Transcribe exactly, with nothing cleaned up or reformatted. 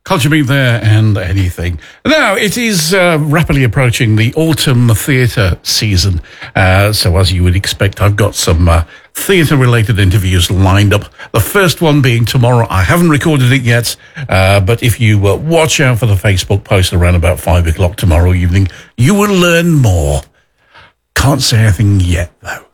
Culture Beat there and anything. Now, it is uh, rapidly approaching the autumn theatre season. Uh, so as you would expect, I've got some uh, theatre-related interviews lined up. The first one being tomorrow. I haven't recorded it yet, uh, but if you uh, watch out for the Facebook post around about five o'clock tomorrow evening, you will learn more. Can't say anything yet, though.